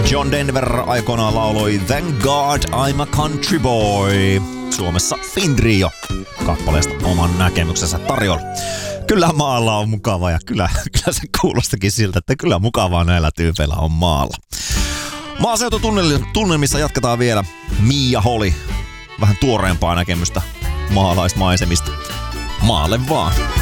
John Denver aikoinaan lauloi Thank God I'm a Country Boy. Suomessa Findrio kappaleesta oman näkemyksensä tarjolla. Kyllä maalla on mukava ja kyllä se kuulostakin siltä, että kyllä mukavaa näillä tyypeillä on maalla. Maaseututunnelmissa jatketaan vielä. Mia Holi. Vähän tuoreempaa näkemystä maalaismaisemista. Maalle vaan.